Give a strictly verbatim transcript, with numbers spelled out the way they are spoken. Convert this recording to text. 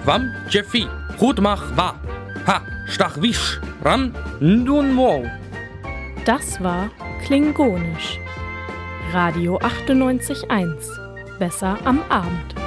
Wam Jeffi, Hutmach wa, ha, Stachwisch, Ram, Ndun Mo. Das war Klingonisch. Radio achtundneunzig Komma eins. Besser am Abend.